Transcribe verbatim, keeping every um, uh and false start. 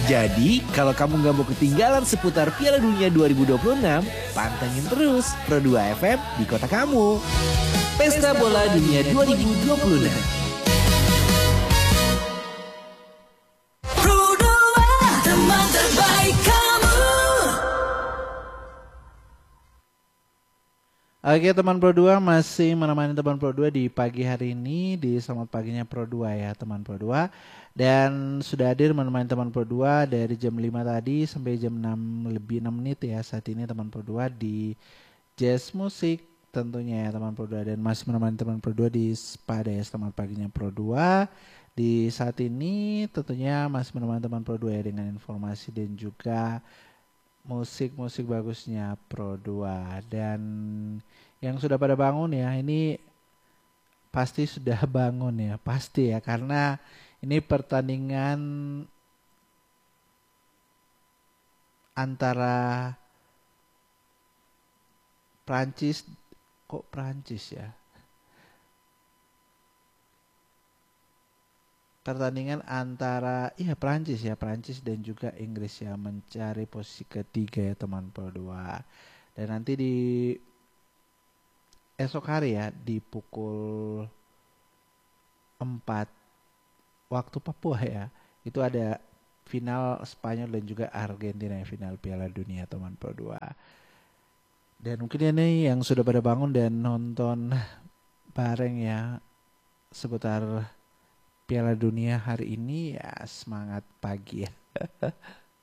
Jadi, kalau kamu nggak mau ketinggalan seputar Piala Dunia dua ribu dua puluh enam, pantengin terus Pro dua F M di kota kamu. Pesta Bola Dunia dua ribu dua puluh enam. Pro dua, teman terbaik kamu. Oke teman Pro dua, masih menemani teman Pro dua di pagi hari ini di Selamat Paginya Pro dua ya teman Pro dua. Dan sudah hadir menemani teman Pro dua dari jam lima tadi sampai jam enam lebih enam menit ya saat ini teman Pro dua di Jazz Musik tentunya ya teman Pro dua. Dan masih menemani teman Pro dua di pada ya Selamat Paginya Pro dua. Di saat ini tentunya masih menemani teman Pro dua ya dengan informasi dan juga musik-musik bagusnya Pro dua. Dan yang sudah pada bangun ya, ini pasti sudah bangun ya, pasti ya, karena ini pertandingan antara Prancis, kok Prancis ya? Pertandingan antara iya Prancis ya, Prancis dan juga Inggris ya, mencari posisi ketiga ya teman Pro dua. Dan nanti di esok hari ya di pukul empat waktu Papua ya, itu ada final Spanyol dan juga Argentina ya, final Piala Dunia teman Pro dua. Dan mungkin ini yang sudah pada bangun dan nonton bareng ya seputar Piala Dunia hari ini ya, semangat pagi ya.